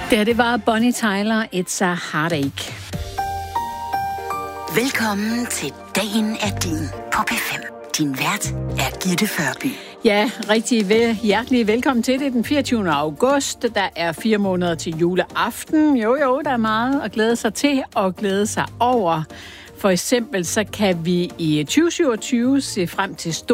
Det var Bonnie Tyler, It's a Heartache. Velkommen til Dagen er din på P5. Din vært er Gitte Førby. Ja, rigtig hjertelig velkommen til det den 24. august. Der er 4 måneder til juleaften. Jo, der er meget at glæde sig til og glæde sig over. For eksempel så kan vi i 2027 se frem til